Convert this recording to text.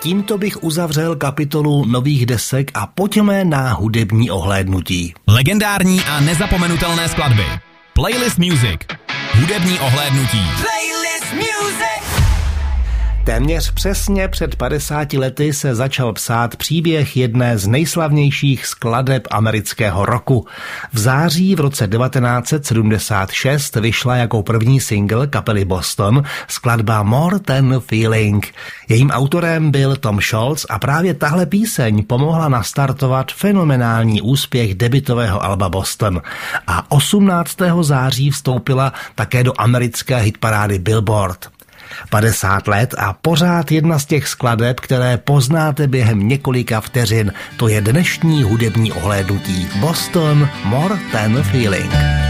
tímto bych uzavřel kapitolu nových desek a pojďme na hudební ohlédnutí. Legendární a nezapomenutelné skladby. Playlist Music. Hudební ohlédnutí. Playlist Music. Téměř přesně před 50 lety se začal psát příběh jedné z nejslavnějších skladeb amerického rocku. V září v roce 1976 vyšla jako první single kapely Boston skladba More Than Feeling. Jejím autorem byl Tom Scholz a právě tahle píseň pomohla nastartovat fenomenální úspěch debutového alba Boston. A 18. září vstoupila také do americké hitparády Billboard. 50 let a pořád jedna z těch skladeb, které poznáte během několika vteřin. To je dnešní hudební ohlédnutí Boston More Than Feeling.